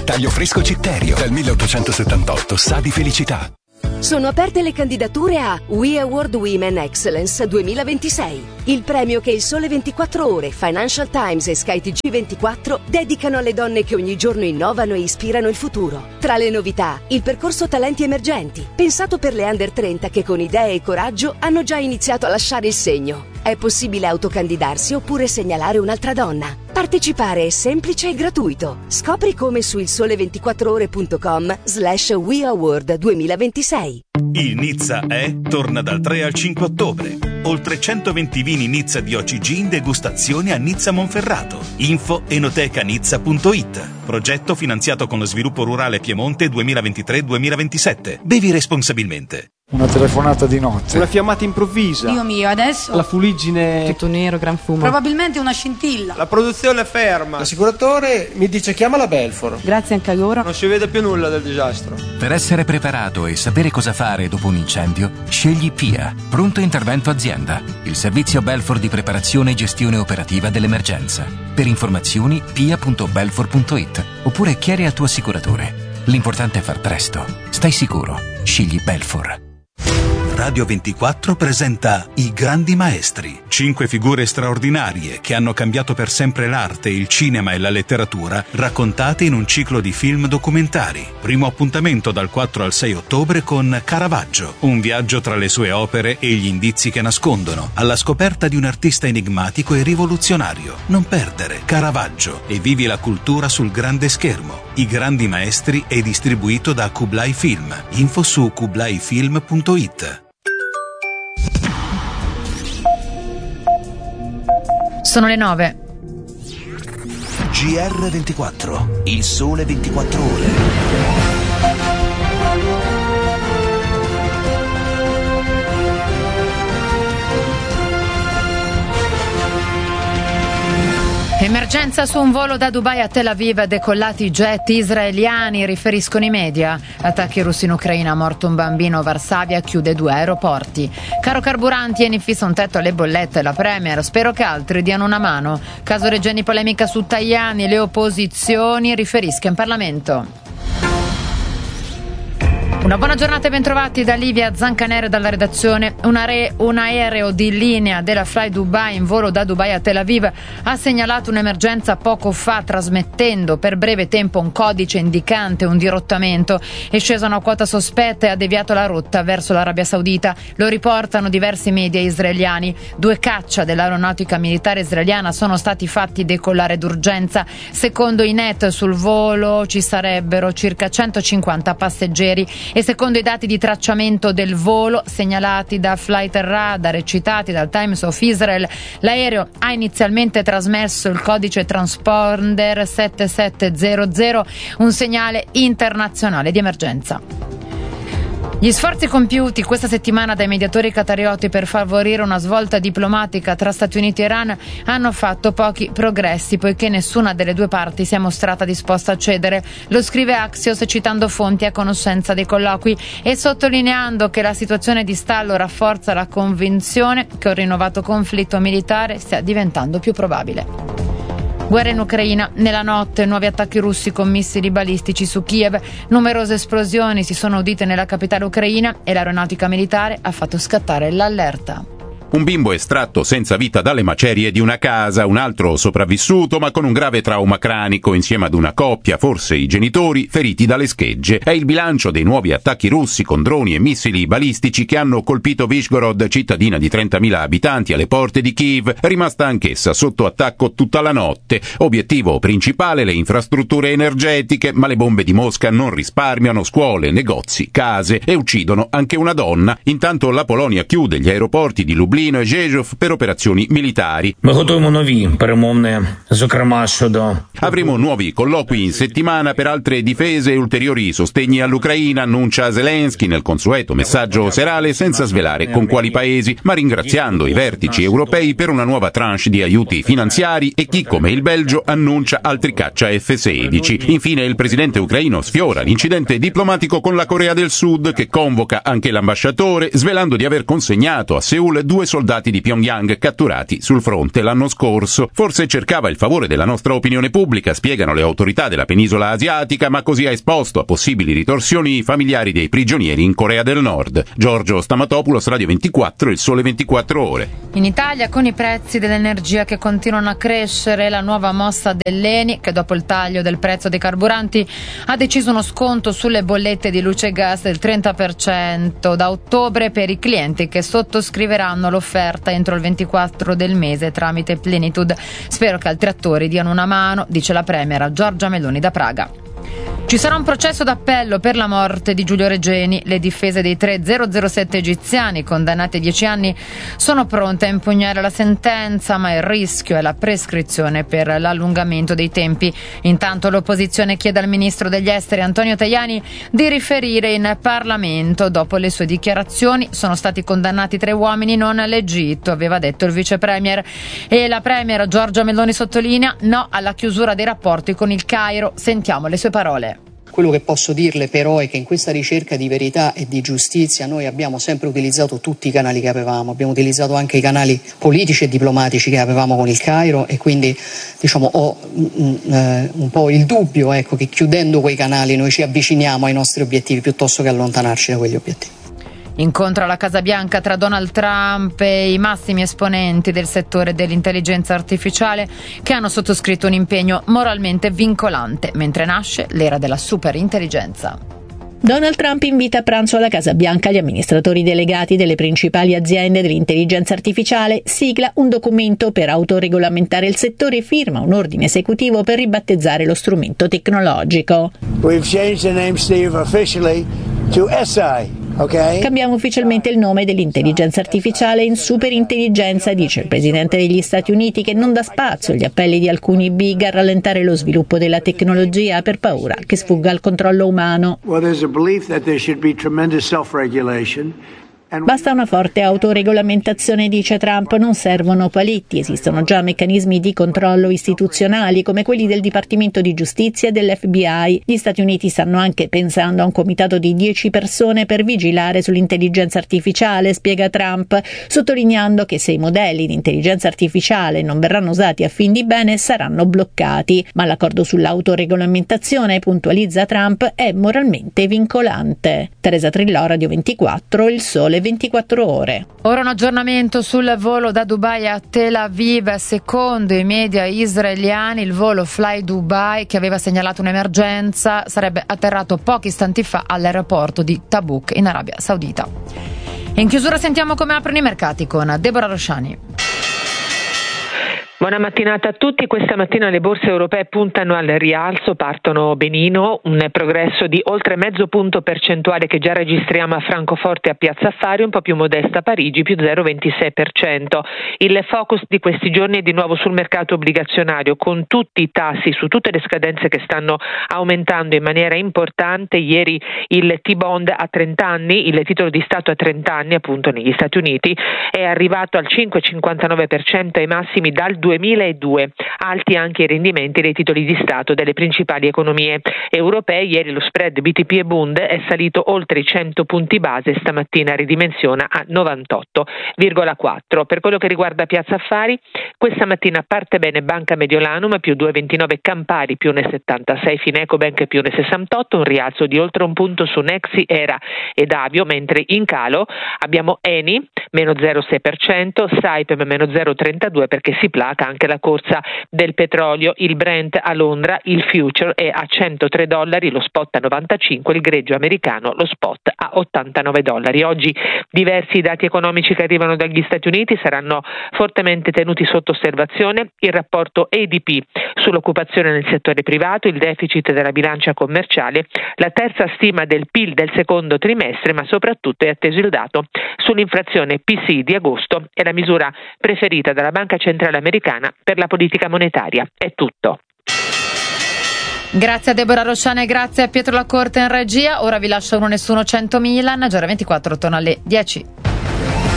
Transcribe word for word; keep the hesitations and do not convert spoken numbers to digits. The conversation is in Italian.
Taglio fresco Citterio, dal milleottocentosettantotto, sa di felicità. Sono aperte le candidature a We Award Women Excellence duemilaventisei, il premio che il Sole ventiquattro Ore, Financial Times e Sky T G ventiquattro dedicano alle donne che ogni giorno innovano e ispirano il futuro. Tra le novità, il percorso Talenti Emergenti, pensato per le under trenta che con idee e coraggio hanno già iniziato a lasciare il segno. È possibile autocandidarsi oppure segnalare un'altra donna. Partecipare è semplice e gratuito. Scopri come su il sole ventiquattro ore punto com slash We Award duemilaventisei. Il Nizza è torna dal tre al cinque ottobre. Oltre centoventi vini Nizza di O C G in degustazione a Nizza Monferrato. Info enoteca nizza punto it. Progetto finanziato con lo sviluppo rurale Piemonte duemilaventitré duemilaventisette. Bevi responsabilmente. Una telefonata di notte. Una fiammata improvvisa. Dio mio, adesso? La fuliggine. Tutto nero, gran fumo. Probabilmente una scintilla. La produzione è ferma. L'assicuratore mi dice chiama la Belfor. Grazie anche a loro. Non si vede più nulla del disastro. Per essere preparato e sapere cosa fare dopo un incendio, scegli P I A, Pronto Intervento Azienda, il servizio Belfor di preparazione e gestione operativa dell'emergenza. Per informazioni P I A punto belfor punto it oppure chiedi al tuo assicuratore. L'importante è far presto. Stai sicuro. Scegli Belfor. Radio ventiquattro presenta I Grandi Maestri, cinque figure straordinarie che hanno cambiato per sempre l'arte, il cinema e la letteratura, raccontate in un ciclo di film documentari. Primo appuntamento dal quattro al sei ottobre con Caravaggio, un viaggio tra le sue opere e gli indizi che nascondono, alla scoperta di un artista enigmatico e rivoluzionario. Non perdere Caravaggio e vivi la cultura sul grande schermo. I Grandi Maestri è distribuito da Kublai Film. Info su kublai film punto it. Sono le nove. G R ventiquattro, il sole ventiquattro ore. Emergenza su un volo da Dubai a Tel Aviv, decollati jet israeliani, riferiscono i media. Attacchi russi in Ucraina, morto un bambino, Varsavia chiude due aeroporti. Caro carburanti, Eni fissa un tetto alle bollette, la Premier, spero che altri diano una mano. Caso Regeni, polemica su Tajani, le opposizioni, riferisca in Parlamento. Una buona giornata e bentrovati da Livia Zancanere dalla redazione. Un, are- un aereo di linea della Fly Dubai in volo da Dubai a Tel Aviv ha segnalato un'emergenza poco fa, trasmettendo per breve tempo un codice indicante un dirottamento. È scesa una quota sospetta e ha deviato la rotta verso l'Arabia Saudita. Lo riportano diversi media israeliani. Due caccia dell'aeronautica militare israeliana sono stati fatti decollare d'urgenza. Secondo i net sul volo ci sarebbero circa centocinquanta passeggeri. E secondo i dati di tracciamento del volo segnalati da Flight Radar e citati dal Times of Israel, l'aereo ha inizialmente trasmesso il codice transponder sette sette zero zero, un segnale internazionale di emergenza. Gli sforzi compiuti questa settimana dai mediatori qatarioti per favorire una svolta diplomatica tra Stati Uniti e Iran hanno fatto pochi progressi, poiché nessuna delle due parti si è mostrata disposta a cedere. Lo scrive Axios citando fonti a conoscenza dei colloqui e sottolineando che la situazione di stallo rafforza la convinzione che un rinnovato conflitto militare stia diventando più probabile. Guerra in Ucraina. Nella notte nuovi attacchi russi con missili balistici su Kiev. Numerose esplosioni si sono udite nella capitale ucraina e l'aeronautica militare ha fatto scattare l'allerta. Un bimbo estratto senza vita dalle macerie di una casa, un altro sopravvissuto ma con un grave trauma cranico insieme ad una coppia, forse i genitori, feriti dalle schegge. È il bilancio dei nuovi attacchi russi con droni e missili balistici che hanno colpito Vyshgorod, cittadina di trentamila abitanti alle porte di Kiev, rimasta anch'essa sotto attacco tutta la notte. Obiettivo principale le infrastrutture energetiche, ma le bombe di Mosca non risparmiano scuole, negozi, case e uccidono anche una donna. Intanto la Polonia chiude gli aeroporti di Lublino e Rzeszów per operazioni militari. Avremo nuovi colloqui in settimana per altre difese e ulteriori sostegni all'Ucraina, annuncia Zelensky nel consueto messaggio serale, senza svelare con quali paesi, ma ringraziando i vertici europei per una nuova tranche di aiuti finanziari e chi, come il Belgio, annuncia altri caccia F sedici. Infine il presidente ucraino sfiora l'incidente diplomatico con la Corea del Sud, che convoca anche l'ambasciatore, svelando di aver consegnato a Seul due soldati di Pyongyang catturati sul fronte l'anno scorso. Forse cercava il favore della nostra opinione pubblica, spiegano le autorità della penisola asiatica, ma così ha esposto a possibili ritorsioni i familiari dei prigionieri in Corea del Nord. Giorgio Stamatopoulos, Radio ventiquattro, Il Sole ventiquattro Ore. In Italia, con i prezzi dell'energia che continuano a crescere, la nuova mossa dell'Eni, che dopo il taglio del prezzo dei carburanti ha deciso uno sconto sulle bollette di luce e gas del trenta per cento da ottobre per i clienti che sottoscriveranno l'offerta entro il ventiquattro del mese tramite Plenitude. Spero che altri attori diano una mano, dice la premier Giorgia Meloni da Praga. Ci sarà un processo d'appello per la morte di Giulio Regeni. Le difese dei tre zero zero sette egiziani condannati a dieci anni sono pronte a impugnare la sentenza, ma il rischio è la prescrizione per l'allungamento dei tempi. Intanto l'opposizione chiede al ministro degli esteri Antonio Tajani di riferire in Parlamento. Dopo le sue dichiarazioni sono stati condannati tre uomini, non l'Egitto, aveva detto il vice premier. E la premier Giorgia Meloni sottolinea no alla chiusura dei rapporti con il Cairo. Sentiamo le sue parole. Quello che posso dirle però è che in questa ricerca di verità e di giustizia noi abbiamo sempre utilizzato tutti i canali che avevamo, abbiamo utilizzato anche i canali politici e diplomatici che avevamo con il Cairo, e quindi diciamo ho mm, eh, un po' il dubbio, ecco, che chiudendo quei canali noi ci avviciniamo ai nostri obiettivi piuttosto che allontanarci da quegli obiettivi. Incontro alla Casa Bianca tra Donald Trump e i massimi esponenti del settore dell'intelligenza artificiale che hanno sottoscritto un impegno moralmente vincolante, mentre nasce l'era della superintelligenza. Donald Trump invita a pranzo alla Casa Bianca gli amministratori delegati delle principali aziende dell'intelligenza artificiale, sigla un documento per autoregolamentare il settore e firma un ordine esecutivo per ribattezzare lo strumento tecnologico. We've changed the name, Steve, officially to S I. Okay. Cambiamo ufficialmente il nome dell'intelligenza artificiale in superintelligenza, dice il presidente degli Stati Uniti, che non dà spazio agli appelli di alcuni big a rallentare lo sviluppo della tecnologia per paura che sfugga al controllo umano. Well, there's a belief that there should be tremendous self-regulation. Basta una forte autoregolamentazione, dice Trump, non servono paletti, esistono già meccanismi di controllo istituzionali come quelli del Dipartimento di Giustizia e dell'F B I. Gli Stati Uniti stanno anche pensando a un comitato di dieci persone per vigilare sull'intelligenza artificiale, spiega Trump, sottolineando che se i modelli di intelligenza artificiale non verranno usati a fin di bene saranno bloccati. Ma l'accordo sull'autoregolamentazione, puntualizza Trump, è moralmente vincolante. Teresa Trillò, Radio ventiquattro, Il Sole ventiquattro Ore. Ora un aggiornamento sul volo da Dubai a Tel Aviv. Secondo i media israeliani, il volo Fly Dubai, che aveva segnalato un'emergenza, sarebbe atterrato pochi istanti fa all'aeroporto di Tabuk in Arabia Saudita. E in chiusura sentiamo come aprono i mercati con Deborah Rosciani. Buona mattinata a tutti. Questa mattina le borse europee puntano al rialzo, partono benino, un progresso di oltre mezzo punto percentuale che già registriamo a Francoforte e a Piazza Affari, un po' più modesta a Parigi, più zero virgola ventisei per cento. Il focus di questi giorni è di nuovo sul mercato obbligazionario, con tutti i tassi su tutte le scadenze che stanno aumentando in maniera importante. Ieri il T-bond a trenta anni, il titolo di Stato a trenta anni appunto negli Stati Uniti, è arrivato al cinque virgola cinquantanove per cento ai massimi dal duemiladue, alti anche i rendimenti dei titoli di Stato delle principali economie europee. Ieri lo spread B T P e Bund è salito oltre i cento punti base, stamattina ridimensiona a novantotto virgola quattro. Per quello che riguarda Piazza Affari, questa mattina parte bene Banca Mediolanum più due virgola ventinove, Campari più uno virgola settantasei, Finecobank più uno virgola sessantotto, un rialzo di oltre un punto su Nexi, Era ed Avio, mentre in calo abbiamo Eni meno zero virgola sei per cento, Saipem meno zero virgola trentadue perché si placa anche la corsa del petrolio. Il Brent a Londra, il future è a centotré dollari, lo spot a novantacinque, il greggio americano, lo spot a ottantanove dollari. Oggi diversi dati economici che arrivano dagli Stati Uniti saranno fortemente tenuti sotto osservazione: il rapporto A D P sull'occupazione nel settore privato, il deficit della bilancia commerciale, la terza stima del P I L del secondo trimestre, ma soprattutto è atteso il dato sull'inflazione P C di agosto e la misura preferita dalla Banca Centrale Americana per la politica monetaria. È tutto. Grazie a Deborah Rosciani e grazie a Pietro Lacorte in regia. Ora vi lascio uno nessuno cento Milan. Giorno ventiquattro torna alle dieci.